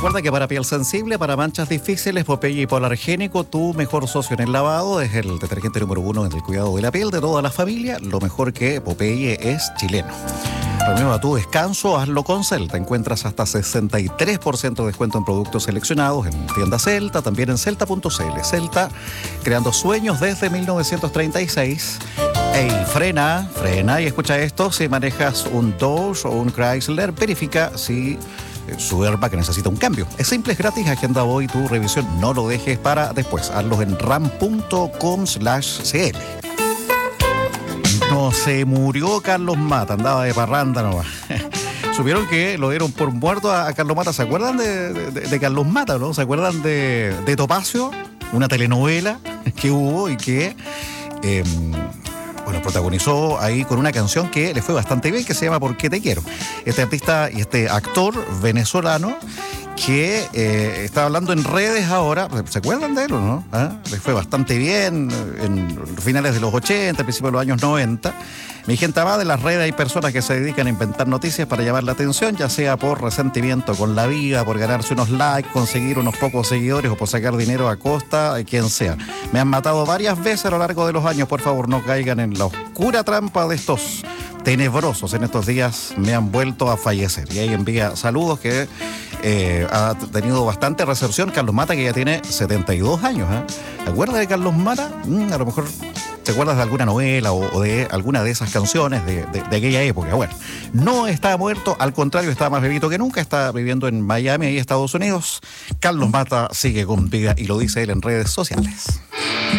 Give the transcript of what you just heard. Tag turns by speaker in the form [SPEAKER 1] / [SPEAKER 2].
[SPEAKER 1] Recuerda que para piel sensible, para manchas difíciles, Popeye Hipoalergénico, tu mejor socio en el lavado, es el detergente número 1 en el cuidado de la piel de toda la familia. Lo mejor que Popeye es chileno. Renueva tu descanso, hazlo con Celta. Encuentras hasta 63% de descuento en productos seleccionados en tienda Celta, también en celta.cl. Celta, creando sueños desde 1936. Ey, frena y escucha esto. Si manejas un Dodge o un Chrysler, verifica si su airbag necesita un cambio. Es simple, es gratis. Agenda hoy tu revisión. No lo dejes para después. Hazlo en ram.com/cl. No se murió Carlos Mata, andaba de parranda nomás. Supieron que lo dieron por muerto a Carlos Mata. ¿Se acuerdan de Carlos Mata, no? ¿Se acuerdan de Topacio? Una telenovela que hubo y que protagonizó ahí con una canción que le fue bastante bien, que se llama ¿Por qué te quiero? Este artista y este actor venezolano que está hablando en redes ahora. ¿Se acuerdan de él o no? Le fue bastante bien en finales de los 80, principios de los años 90. Mi gente amada, de las redes hay personas que se dedican a inventar noticias para llamar la atención, ya sea por resentimiento con la vida, por ganarse unos likes, conseguir unos pocos seguidores o por sacar dinero a costa de quien sea. Me han matado varias veces a lo largo de los años. Por favor, no caigan en la oscura trampa de estos tenebrosos. En estos días me han vuelto a fallecer. Y ahí envía saludos que ha tenido bastante recepción Carlos Mata, que ya tiene 72 años. ¿Te acuerdas de Carlos Mata? A lo mejor te acuerdas de alguna novela o de alguna de esas canciones de aquella época. Bueno, no está muerto, al contrario, está más bebito que nunca, está viviendo en Miami, ahí Estados Unidos. Carlos Mata sigue con vida y lo dice él en redes sociales.